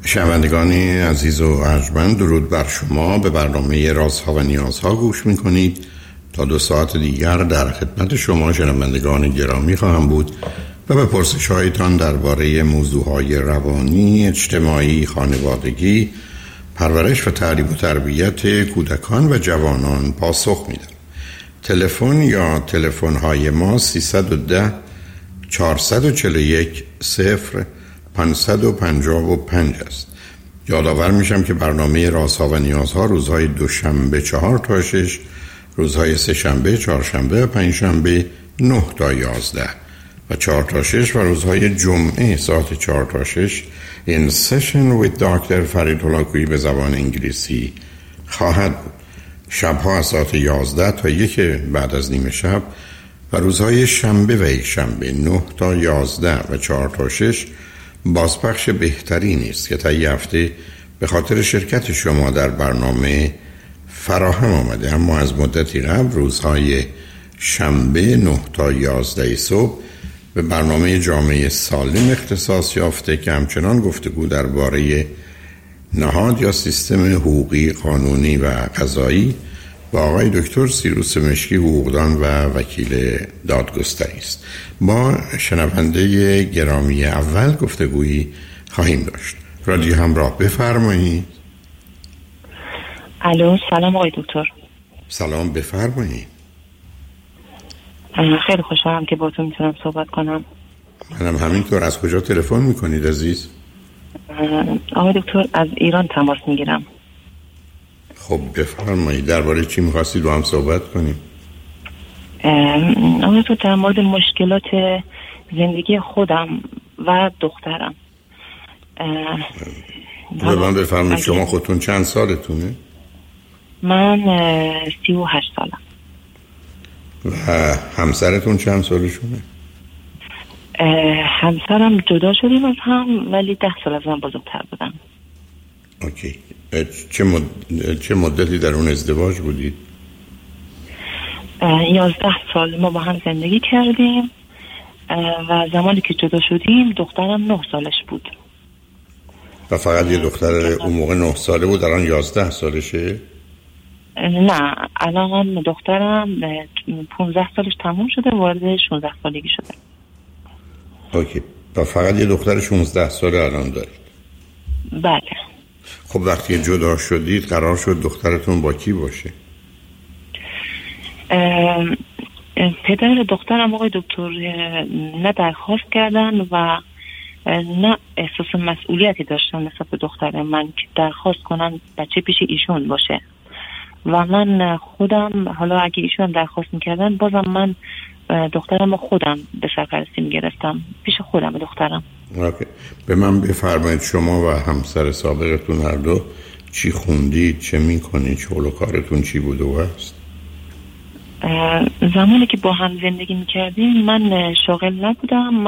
شنوندگان عزیز و ارجمند، درود بر شما. به برنامه رازها و نیازها گوش میکنید. تا 2 ساعت دیگر در خدمت شما شنوندگان گرامی خواهم بود و به پرسش هایتان درباره موضوعهای روانی، اجتماعی، خانوادگی، پرورش و تعلیم و تربیت کودکان و جوانان پاسخ میدم. تلفن یا تلفن های ما 310 441 0555 است. یادآور میشم که برنامه رازها و نیازها روزهای دوشنبه 4 تا 6، روزهای سه‌شنبه، چهارشنبه و پنجشنبه 9 تا 11 و 4 تا 6 و روزهای جمعه ساعت 4 تا 6 In Session with Dr. فرید هولاکویی به زبان انگلیسی خواهد بود. شبها از ساعت 11 تا 1 بعد از نیمه شب و روزهای شنبه و یک شنبه 9 تا 11 و 4 تا 6 بازپخش بهتری نیست که تا یه هفته به خاطر شرکت شما در برنامه فراهم آمده. اما از مدتی قبل روزهای شنبه 9 تا 11 صبح به برنامه جامعه سالم اختصاص یافته که همچنان گفتگو درباره نهاد یا سیستم حقوقی، قانونی و قضایی با آقای دکتر سیروس مشکی، حقوقدان و وکیل دادگستری است. با شنونده گرامی اول گفتگویی خواهیم داشت. رادیو همراه، بفرمایید. الو، سلام آقای دکتر. سلام، بفرمایید. خیلی خوشحالم که با تو میتونم صحبت کنم. منم همینطور. از کجا تلفن میکنید عزیز؟ آقای دکتر، از ایران تماس میگیرم. خب بفرمایید، درباره چی میخواستید با هم صحبت کنیم؟ آقای دکتر، در مورد مشکلات زندگی خودم و دخترم. به من بفرمایید شما خودتون چند سالتونه؟ من 38 سالم. و همسرتون چند سالشونه؟ همسرم جدا شدیم از هم، ولی 10 سال از من بزرگتر بودن. اوکی. چه مدتی در اون ازدواج بودید؟ 11 سال ما با هم زندگی کردیم و زمانی که جدا شدیم دخترم 9 سالش بود. و فقط یه دختر اون موقع 9 ساله بود، الان 11 سالشه؟ نه، الان دخترم 15 سالش تموم شده، وارد 16 سالگی شده. اوکی. و فقط یه دختر 16 ساله الان دارید؟ بله. خب وقتی جدا شدید قرار شد دخترتون با کی باشه؟ پدر دخترم آقای دکتر نه درخواست کردن و نه احساس مسئولیتی داشتن نسبت به دختر من که درخواست کنن بچه پیش ایشون باشه. و من خودم، حالا اگه ایشون درخواست میکردن، بازم من دخترم خودم به سرپرستی میگرفتم پیش خودم به دخترم. اوکی. به من بفرمایید شما و همسر سابقتون هر دو چی خوندید، چه میکنید، شغل و کارتون چی بود و هست؟ زمانی که با هم زندگی میکردیم من شاغل نبودم.